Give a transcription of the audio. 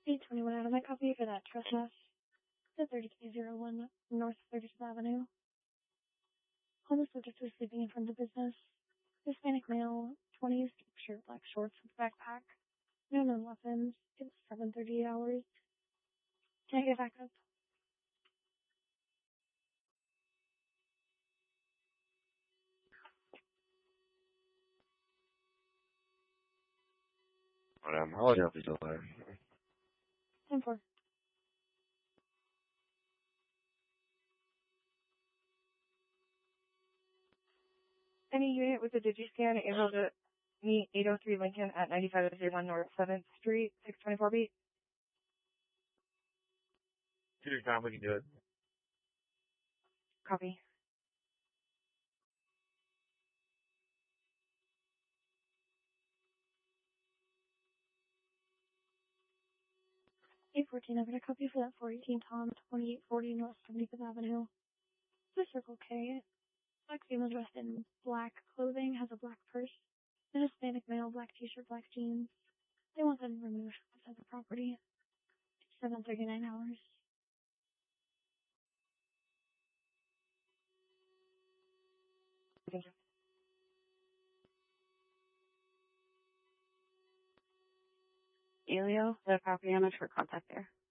821 out of my copy for that trespass. The 3301 North 30th Avenue. Homeless subject was sleeping in front of the business. Hispanic male, 20s, shirt, black shorts with backpack. No known weapons. It was 7:38 hours. Can I get back up? How long have you still there? 10-4. Any unit with a DigiScan able to meet 803 Lincoln at 9501 North 7th Street, 624 beat? To your time, we can do it. Copy. $814 over to copy for that 418 Tom, 2840 North 75th Avenue. The Circle K. Black female dressed in black clothing, has a black purse. An Hispanic male, black t-shirt, black jeans. They want them removed outside the property. It's 7:39 hours. Thank you. Elio, the property owner for contact there.